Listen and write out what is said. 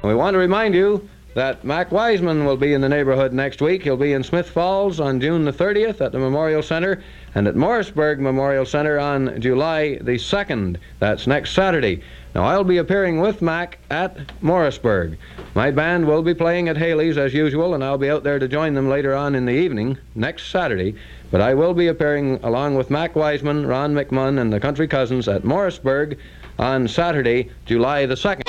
We want to remind you that Mac Wiseman will be in the neighborhood next week. He'll be in Smith Falls on June the 30th at the Memorial Center, and at Morrisburg Memorial Center on July the 2nd. That's next Saturday. Now, I'll be appearing with Mac at Morrisburg. My band will be playing at Haley's as usual, and I'll be out there to join them later on in the evening, next Saturday. But I will be appearing along with Mac Wiseman, Ron McMunn, and the Country Cousins at Morrisburg on Saturday, July the 2nd.